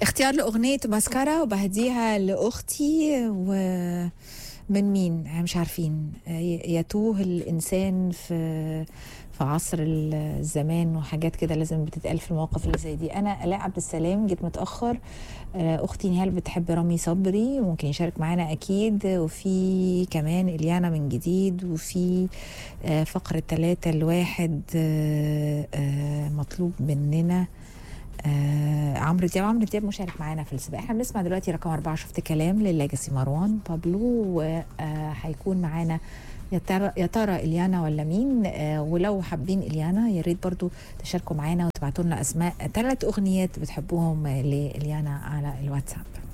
اختيار لأغنية ماسكارا وبهديها لأختي. ومن مين مش عارفين، يتوه الإنسان في عصر الزمان وحاجات كده لازم بتتقال في المواقف اللي زي دي. أنا آلاء عبد السلام، جيت متأخر. أختي نهال بتحب رامي صبري، ممكن يشارك معانا أكيد. وفي كمان إليانا من جديد، وفي فقرة 3-1 مطلوب مننا عمرو دياب مشارك معانا في السباق. احنا بنسمع دلوقتي رقم 4 شفت كلام للاجاسي مروان بابلو، وهيكون معانا يا ترى إليانا ولا مين. ولو حابين إليانا يا ريت برضو تشاركوا معانا وتبعتوا لنا اسماء 3 اغنيات بتحبوهم لإليانا على الواتساب.